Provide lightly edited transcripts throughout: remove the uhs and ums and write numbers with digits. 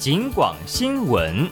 警广新闻。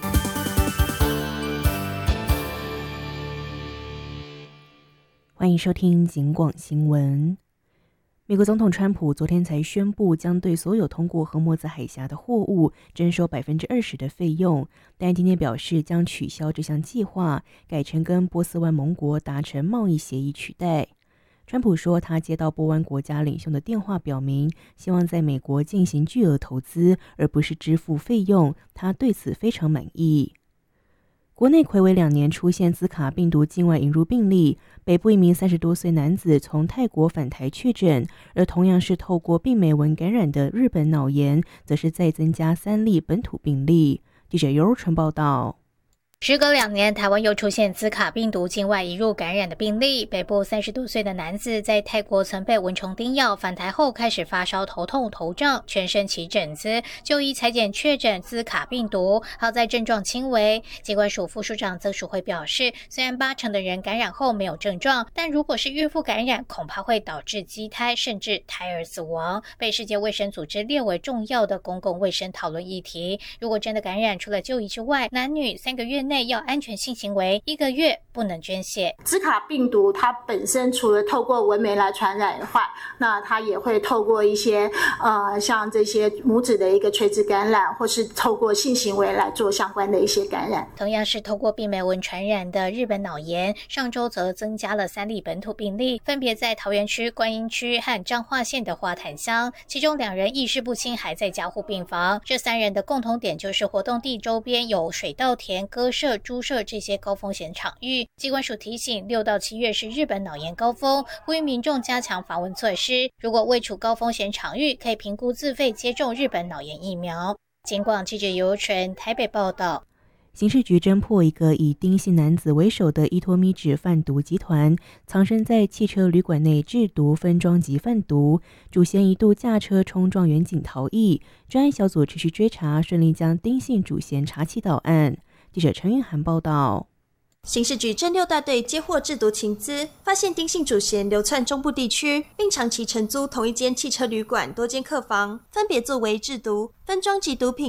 欢迎收听警广新闻。美国总统川普昨天才宣布，将对所有通过荷默兹海峡的货物征收20%的费用，但今天表示将取消这项计划，改成跟波斯湾盟国达成贸易协议取代。川普说，他接到波湾国家领袖的电话，表明希望在美国进行巨额投资，而不是支付费用，他对此非常满意。国内睽违2年出现兹卡病毒境外引入病例，北部一名30多岁男子从泰国返台确诊，而同样是透过病媒蚊感染的日本脑炎，则是再增加3例本土病例。记者尤如纯报道。 时隔2年，台湾又出现兹卡病毒境外移入感染的病例。北部30多岁的男子在泰国曾被蚊虫叮咬，返台后开始发烧、头痛、头胀，全身起疹子，就医采检确诊兹卡病毒，好在症状轻微。疾管署副署长曾淑慧表示，虽然80%的人感染后没有症状，但如果是孕妇感染，恐怕会导致畸胎甚至胎儿死亡，被世界卫生组织列为重要的公共卫生讨论议题。如果真的感染，除了就医之外，男女3个月内要安全性行为，1个月不能捐血。 兹卡病毒它本身除了透过蚊媒来传染的话，那它也会透过一些像这些母子的一个垂直感染，或是透过性行为来做相关的一些感染。 同样是透过病媒蚊传染的日本脑炎，上周则增加了3例本土病例，分别在桃园区、观音区和彰化县的花坛乡，其中2人意识不清，还在加护病房。这3人的共同点就是活动地周边有水稻田、鸽舍、猪舍这些高风险场域。疾管署提醒，6到7月是日本脑炎高峰，呼吁民众加强防蚊措施。如果未处高风险场域，可以评估自费接种日本脑炎疫苗。警广记者尤纯台北报道。 刑事局侦破一个以丁姓男子为首的依托咪纸贩毒集团，藏身在汽车旅馆内制毒、分装及贩毒，主嫌一度驾车冲撞员警逃逸。专案小组持续追查，顺利将丁姓主嫌查缉到案。记者陈韵涵报道。 刑事局侦6大队接获制毒情资，发现丁姓主嫌流窜中部地区，并长期承租同一间汽车旅馆多间客房，分别作为制毒、分装及毒品